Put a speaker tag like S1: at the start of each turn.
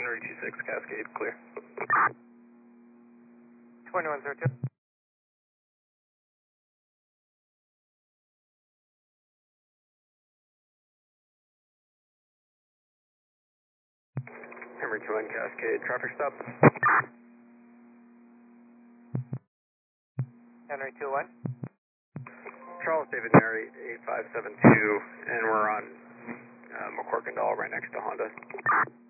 S1: Henry 26 Cascade, clear.
S2: 2102.
S1: Henry 21 Cascade, traffic stop.
S2: Henry 21.
S1: Charles David Mary 8572, and we're on McCorkindale right next to Honda.